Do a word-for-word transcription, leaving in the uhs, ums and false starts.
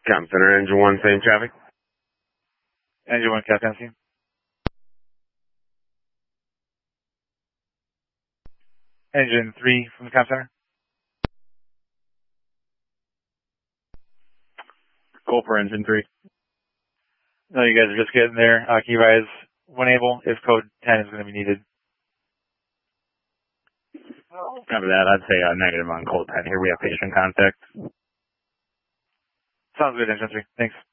Com Center, Engine one, same traffic. Engine one, Cal Tennessee. Engine three from the Com Center. Goal for engine three. No, you guys are just getting there. Uh, can you advise when able if code ten is going to be needed? After that, I'd say uh, negative on code ten. Here we have patient contact. Sounds good, Engine three. Thanks.